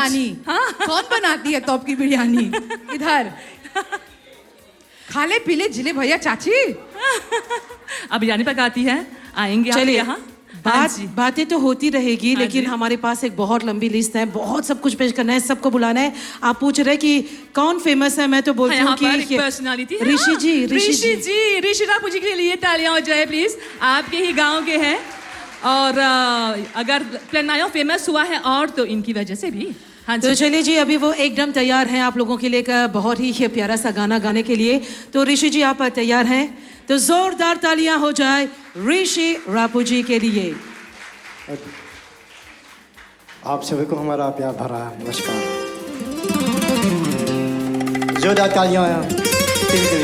बिरयानी। कौन बनाती है तोप की बिरयानी? इधर खाले पीले जिले भैया चाची। अब बिरयानी पकाती है, आएंगे आप चलिए यहाँ। बातें तो होती रहेगी, लेकिन हमारे पास एक बहुत लंबी लिस्ट है, बहुत सब कुछ पेश करना है, सबको बुलाना है। आप पूछ रहे कि कौन फेमस है, मैं तो बोलती हूँ कि पर्सनालिटी ऋषि जी। ऋषि रापू जी के लिए तालियां हो जाए प्लीज। आपके ही गांव के हैं और अगर प्लेनायो फेमस हुआ है और तो इनकी वजह से भी। हाँ तो चलिए जी, अभी वो एकदम तैयार हैं आप लोगों के लिए एक बहुत ही प्यारा सा गाना गाने के लिए। तो ऋषि जी आप तैयार हैं? तो जोरदार तालियां हो जाए ऋषि रापू जी के लिए। आप सभी को हमारा प्यार भरा नमस्कार। जोरदार तालियां